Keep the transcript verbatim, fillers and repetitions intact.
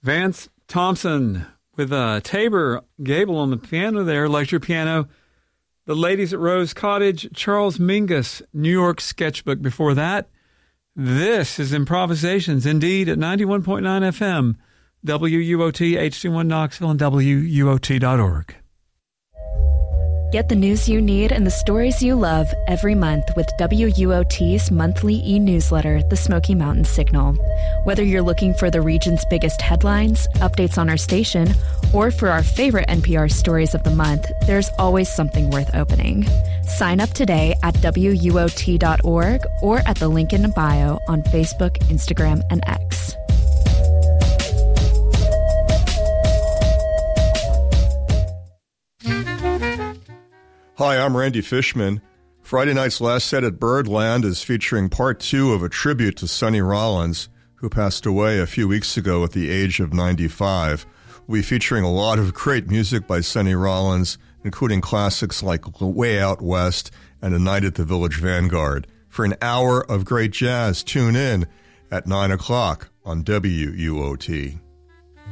Vance Thompson with uh, Tabor Gable on the piano there, electric piano. The Ladies at Rose Cottage, Charles Mingus, New York Sketchbook. Before that, this is Improvisations, indeed, at ninety-one point nine F M, W U O T, H D one Knoxville, and W U O T dot org. Get the news you need and the stories you love every month with W U O T's monthly e-newsletter, The Smoky Mountain Signal. Whether you're looking for the region's biggest headlines, updates on our station, or for our favorite N P R stories of the month, there's always something worth opening. Sign up today at W U O T dot org or at the link in the bio on Facebook, Instagram, and X. Hi, I'm Randy Fishman. Friday night's Last Set at Birdland is featuring part two of a tribute to Sonny Rollins, who passed away a few weeks ago at the age of ninety-five. We'll be featuring a lot of great music by Sonny Rollins, including classics like Way Out West and A Night at the Village Vanguard. For an hour of great jazz, tune in at nine o'clock on W U O T.